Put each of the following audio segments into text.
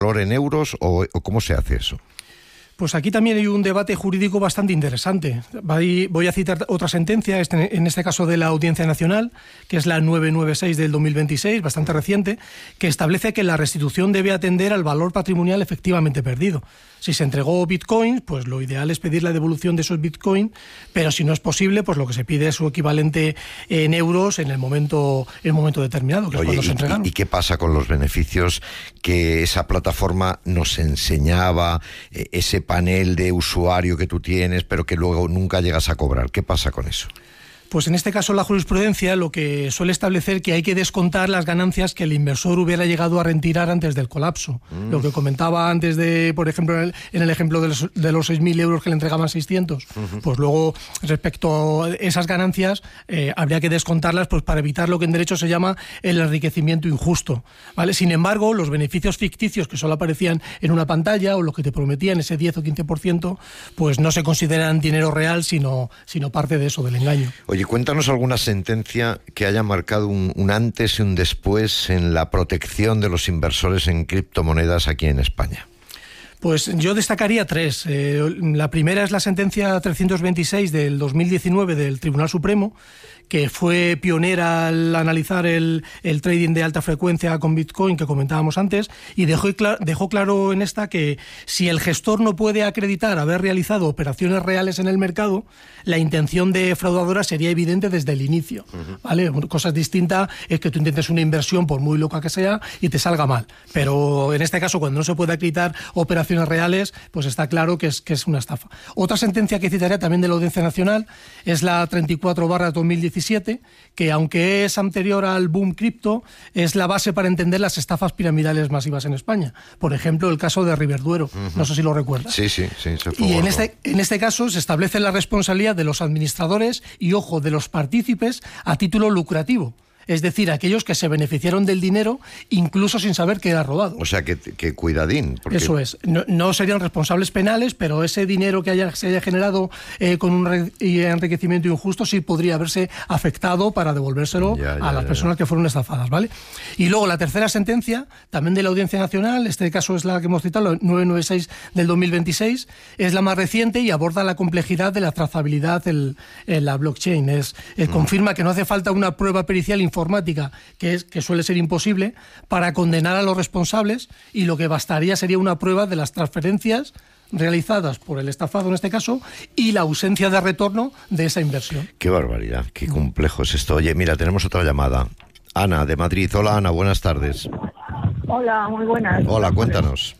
valor en euros o cómo se hace eso? Pues aquí también hay un debate jurídico bastante interesante. Voy a citar otra sentencia, en este caso de la Audiencia Nacional, que es la 996 del 2026, bastante reciente, que establece que la restitución debe atender al valor patrimonial efectivamente perdido. Si se entregó bitcoins, pues lo ideal es pedir la devolución de esos bitcoins, pero si no es posible, pues lo que se pide es su equivalente en euros en el momento determinado, que es cuando se entregaron. ¿Y qué pasa con los beneficios que esa plataforma nos enseñaba, ese panel de usuario que tú tienes, pero que luego nunca llegas a cobrar? ¿Qué pasa con eso? Pues en este caso la jurisprudencia lo que suele establecer que hay que descontar las ganancias que el inversor hubiera llegado a retirar antes del colapso. Lo que comentaba antes de, por ejemplo, en el ejemplo de los 6.000 euros que le entregaban 600, pues luego respecto a esas ganancias habría que descontarlas pues para evitar lo que en derecho se llama el enriquecimiento injusto, ¿vale? Sin embargo, los beneficios ficticios que solo aparecían en una pantalla o lo que te prometían ese 10 o 15%, pues no se consideran dinero real, sino parte de eso, del engaño. Oye, cuéntanos alguna sentencia que haya marcado un antes y un después en la protección de los inversores en criptomonedas aquí en España. Pues yo destacaría tres. La primera es la sentencia 326 del 2019 del Tribunal Supremo, que fue pionera al analizar el trading de alta frecuencia con Bitcoin que comentábamos antes, y dejó claro en esta que si el gestor no puede acreditar haber realizado operaciones reales en el mercado, la intención defraudadora sería evidente desde el inicio, ¿vale? Una cosa distinta es que tú intentes una inversión, por muy loca que sea, y te salga mal. Pero en este caso, cuando no se puede acreditar operaciones reales, pues está claro que es una estafa. Otra sentencia que citaré también de la Audiencia Nacional es la 34/2017, que aunque es anterior al boom cripto, es la base para entender las estafas piramidales masivas en España. Por ejemplo, el caso de Riverduero. No sé si lo recuerdas. Sí. Y en este caso se establece la responsabilidad de los administradores y, ojo, de los partícipes a título lucrativo. Es decir, aquellos que se beneficiaron del dinero incluso sin saber que era robado. O sea, que cuidadín. Porque... Eso es. No serían responsables penales, pero ese dinero que se haya generado con un enriquecimiento injusto sí podría haberse afectado para devolvérselo a las personas que fueron estafadas, ¿vale? Y luego la tercera sentencia, también de la Audiencia Nacional, este caso es la que hemos citado, la 996 del 2026, es la más reciente y aborda la complejidad de la trazabilidad en la blockchain. Confirma que no hace falta una prueba pericial informática, que suele ser imposible, para condenar a los responsables, y lo que bastaría sería una prueba de las transferencias realizadas por el estafado en este caso y la ausencia de retorno de esa inversión. Qué barbaridad, qué complejo es esto. Oye, mira, tenemos otra llamada. Ana, de Madrid. Hola, Ana, buenas tardes. Hola, muy buenas. Hola, cuéntanos.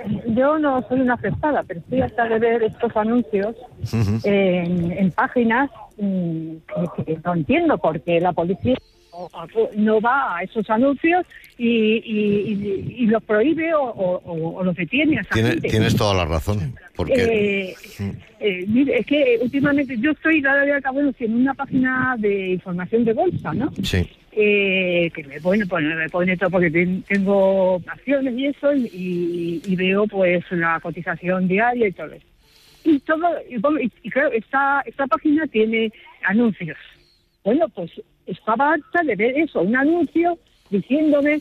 Yo no soy una afectada, pero estoy hasta de ver estos anuncios en páginas que no entiendo, porque la policía no va a esos anuncios y los prohíbe o los detiene a esa gente. Tienes toda la razón. Porque mire, es que últimamente yo estoy en una página de información de bolsa, ¿no? Sí. Que me pone todo, porque tengo acciones y eso, y veo pues la cotización diaria y todo eso. Y claro, esta página tiene anuncios. Bueno, pues estaba harta de ver eso, un anuncio diciéndome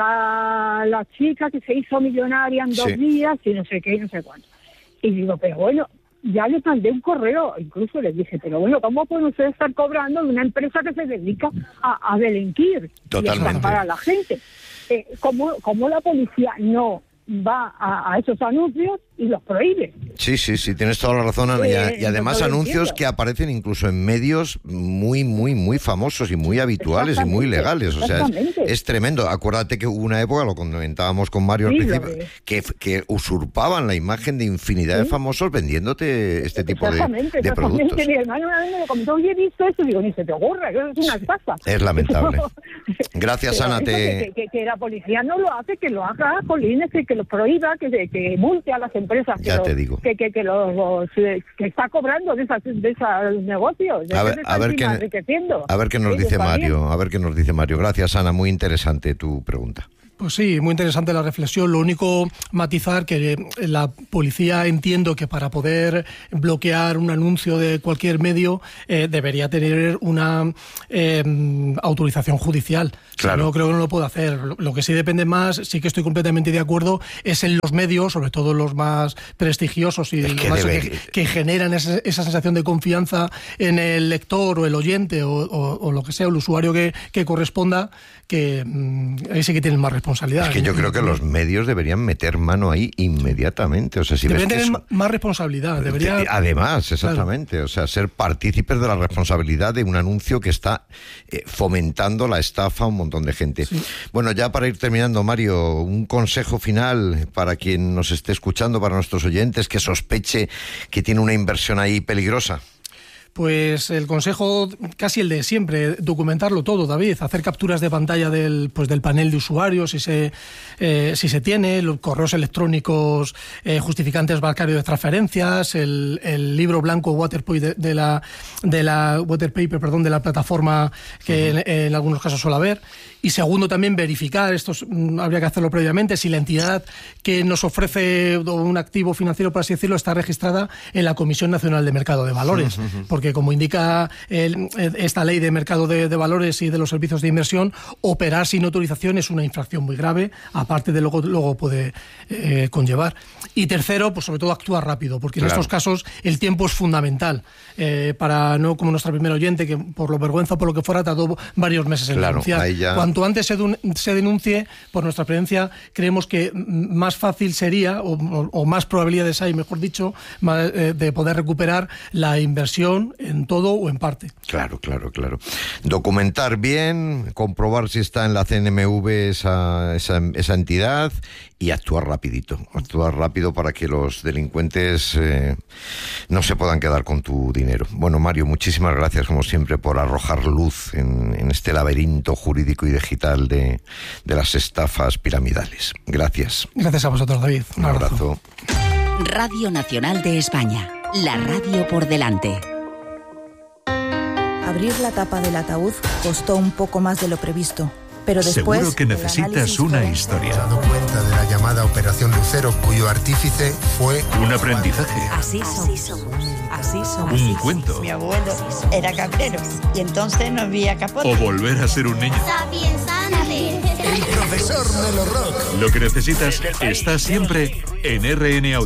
la chica que se hizo millonaria en 2 días y no sé qué y no sé cuánto. Y digo, pero bueno, ya le mandé un correo, incluso le dije, pero bueno, ¿cómo pueden ustedes estar cobrando de una empresa que se dedica a delinquir? Totalmente. Y a estafar a la gente? ¿Cómo la policía no va a esos anuncios y los prohíbe? Sí, tienes toda la razón, Ana. Y además anuncios que aparecen incluso en medios muy, muy, muy famosos y muy habituales y muy legales. O sea, es tremendo. Acuérdate que hubo una época, lo comentábamos con Mario al principio, que usurpaban la imagen de infinidad de famosos vendiéndote este tipo de productos. Mi hermano una vez me comentó, oye, he visto eso, digo, ni se te ocurra, eso es una estafa. Es lamentable. Gracias, Ana. Que la policía no lo hace, que lo haga, Colines, que lo prohíba, que multe a las empresas que está cobrando de esos negocios. A ver qué nos dice Mario. Gracias, Ana, muy interesante tu pregunta. Pues sí, muy interesante la reflexión. Lo único, matizar que la policía, entiendo que para poder bloquear un anuncio de cualquier medio debería tener una autorización judicial. Claro. No creo que no lo pueda hacer. Lo que sí depende más, sí que estoy completamente de acuerdo, es en los medios, sobre todo los más prestigiosos y que generan esa sensación de confianza en el lector o el oyente o lo que sea, el usuario que corresponda, que ahí sí que tienen más responsabilidad. Es que yo creo que los medios deberían meter mano ahí inmediatamente. O sea, si deberían ves tener más responsabilidad. Además, exactamente. Claro. O sea, ser partícipes de la responsabilidad de un anuncio que está fomentando la estafa a un montón de gente. Sí. Bueno, ya para ir terminando, Mario, un consejo final para quien nos esté escuchando, para nuestros oyentes, que sospeche que tiene una inversión ahí peligrosa. Pues el consejo, casi el de siempre, documentarlo todo, David, hacer capturas de pantalla del panel de usuarios, si se tiene, los correos electrónicos, justificantes bancarios de transferencias, el libro blanco Waterpaper de la plataforma que en algunos casos suele haber. Y segundo, también verificar, esto habría que hacerlo previamente, si la entidad que nos ofrece un activo financiero, por así decirlo, está registrada en la Comisión Nacional de Mercado de Valores. Porque como indica esta ley de mercado de valores y de los servicios de inversión, operar sin autorización es una infracción muy grave, aparte de luego puede conllevar. Y tercero, pues sobre todo actuar rápido, porque en estos casos el tiempo es fundamental, para no como nuestra primera oyente, que por lo vergüenza o por lo que fuera tardó varios meses en denunciar. Cuanto antes se denuncie, por nuestra experiencia, creemos que más fácil sería, o más probabilidades hay, mejor dicho, de poder recuperar la inversión en todo o en parte. Claro. Documentar bien, comprobar si está en la CNMV esa entidad y actuar rapidito. Actuar rápido para que los delincuentes no se puedan quedar con tu dinero. Bueno, Mario, muchísimas gracias, como siempre, por arrojar luz en este laberinto jurídico y digital de las estafas piramidales. Gracias. Gracias a vosotros, David. Un abrazo. Radio Nacional de España. La radio por delante. Abrir la tapa del ataúd costó un poco más de lo previsto, pero después... Seguro que necesitas una historia. ¿Te has dado cuenta de la llamada Operación Lucero, cuyo artífice fue... Un aprendizaje. Así somos. Un cuento. Mi abuelo era cabrero y entonces no había capote. O volver a ser un niño. El profesor Melo Rock. Lo que necesitas está siempre en RN Audio.